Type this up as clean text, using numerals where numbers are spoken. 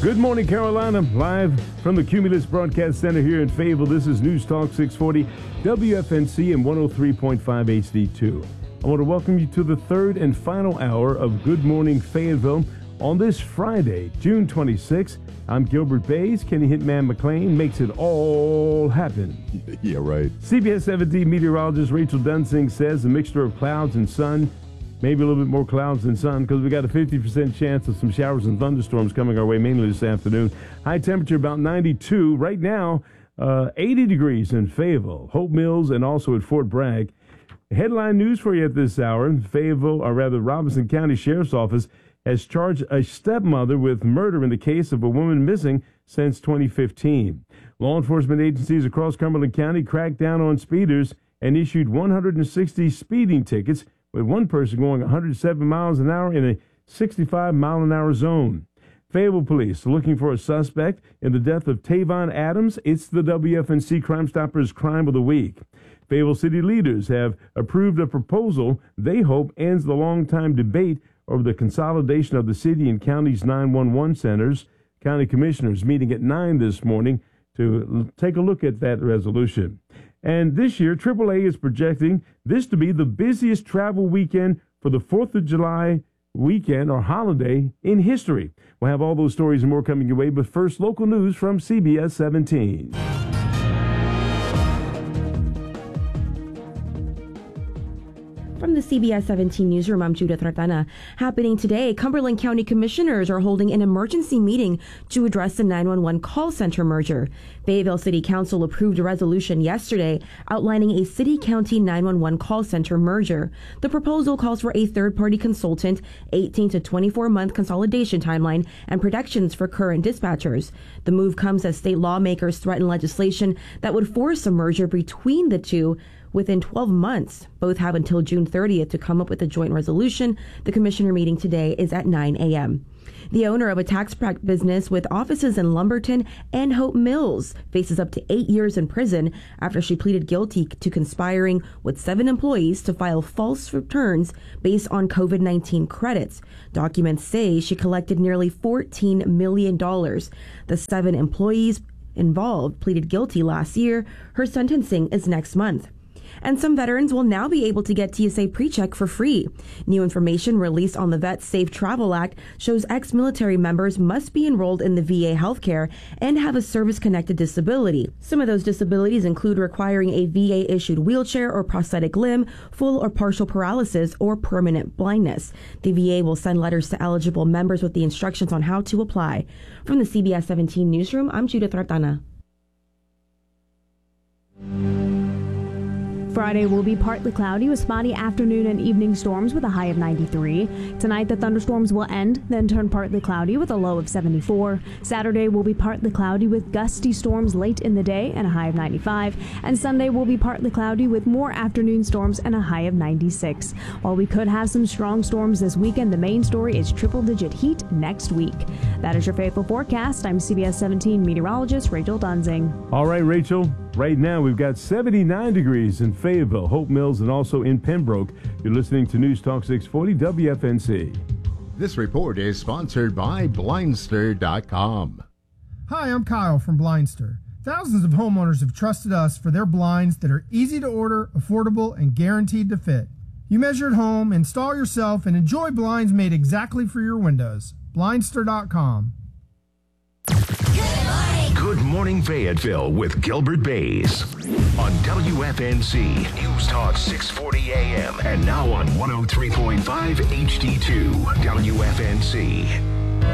Good morning, Carolina. Live from the Cumulus Broadcast Center here in Fayetteville. This is News Talk 640 WFNC and 103.5 HD2. I want to welcome you to the third and final hour of Good Morning Fayetteville on this Friday, June 26th. I'm Gilbert Bays. Kenny Hitman McLean makes it all happen. Yeah, right. CBS 17 meteorologist Rachel Dunsing says a mixture of clouds and sun, maybe a little bit more clouds than sun, because we got a 50% chance of some showers and thunderstorms coming our way mainly this afternoon. High temperature about 92. Right now, 80 degrees in Fayetteville, Hope Mills, and also at Fort Bragg. Headline news for you at this hour. Fayetteville, or rather Robeson County Sheriff's Office, has charged a stepmother with murder in the case of a woman missing since 2015. Law enforcement agencies across Cumberland County cracked down on speeders and issued 160 speeding tickets, with one person going 107 miles an hour in a 65-mile-an-hour zone. Fayetteville police are looking for a suspect in the death of Tavon Adams. It's the WFNC Crime Stoppers Crime of the Week. Fayetteville city leaders have approved a proposal they hope ends the long-time debate over the consolidation of the city and county's 911 centers. County commissioners meeting at 9 this morning to take a look at that resolution. And this year, AAA is projecting this to be the busiest travel weekend for the 4th of July weekend or holiday in history. We'll have all those stories and more coming your way, but first, local news from CBS 17. From the CBS 17 newsroom, I'm Judith Ratana. Happening today, Cumberland County Commissioners are holding an emergency meeting to address the 911 call center merger. Fayetteville City Council approved a resolution yesterday outlining a city-county 911 call center merger. The proposal calls for a third-party consultant, 18 to 24-month consolidation timeline, and protections for current dispatchers. The move comes as state lawmakers threaten legislation that would force a merger between the two within 12 months. Both have until June 30th to come up with a joint resolution. The commissioner meeting today is at 9 a.m. The owner of a tax prep business with offices in Lumberton and Hope Mills faces up to 8 years in prison after she pleaded guilty to conspiring with 7 employees to file false returns based on COVID-19 credits. Documents say she collected nearly $14 million. The 7 employees involved pleaded guilty last year. Her sentencing is next month. And some veterans will now be able to get TSA PreCheck for free. New information released on the Vet Safe Travel Act shows ex-military members must be enrolled in the VA healthcare and have a service-connected disability. Some of those disabilities include requiring a VA-issued wheelchair or prosthetic limb, full or partial paralysis, or permanent blindness. The VA will send letters to eligible members with the instructions on how to apply. From the CBS 17 newsroom, I'm Judith Ratana. Friday will be partly cloudy with spotty afternoon and evening storms with a high of 93. Tonight, the thunderstorms will end, then turn partly cloudy with a low of 74. Saturday will be partly cloudy with gusty storms late in the day and a high of 95. And Sunday will be partly cloudy with more afternoon storms and a high of 96. While we could have some strong storms this weekend, the main story is triple-digit heat next week. That is your Fayetteville forecast. I'm CBS 17 meteorologist Rachel Dunsing. All right, Rachel. Right now, we've got 79 degrees in Fayetteville, Hope Mills, and also in Pembroke. You're listening to News Talk 640 WFNC. This report is sponsored by Blindster.com. Hi, I'm Kyle from Blindster. Thousands of homeowners have trusted us for their blinds that are easy to order, affordable, and guaranteed to fit. You measure at home, install yourself, and enjoy blinds made exactly for your windows. Blindster.com. Good Morning Fayetteville with Gilbert Bays on WFNC News Talk 640 AM and now on 103.5 HD2 WFNC.